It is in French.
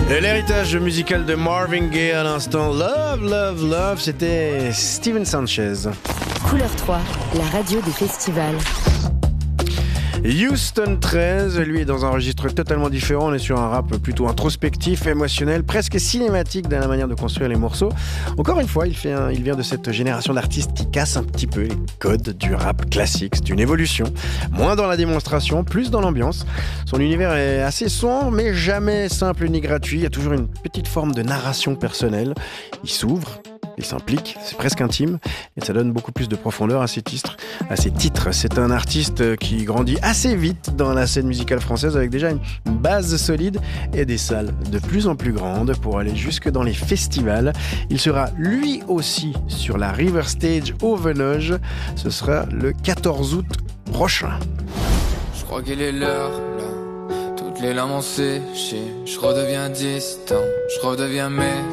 Et l'héritage musical de Marvin Gaye à l'instant, Love, Love, Love, c'était Steven Sanchez. Couleur 3, la radio des festivals. Houston 13, lui est dans un registre totalement différent. On est sur un rap plutôt introspectif, émotionnel, presque cinématique dans la manière de construire les morceaux. Encore une fois, il vient de cette génération d'artistes qui cassent un petit peu les codes du rap classique. C'est une évolution, moins dans la démonstration, plus dans l'ambiance. Son univers est assez sombre, mais jamais simple ni gratuit. Il y a toujours une petite forme de narration personnelle. Il s'ouvre, il s'implique, c'est presque intime et ça donne beaucoup plus de profondeur à ses titres. C'est un artiste qui grandit assez vite dans la scène musicale française avec déjà une base solide et des salles de plus en plus grandes pour aller jusque dans les festivals. Il sera lui aussi sur la River Stage au Venoge. Ce sera le 14 août prochain. Je crois qu'il est l'heure là, toutes les larmes ont séché. Je redeviens distant, je redeviens méfiant.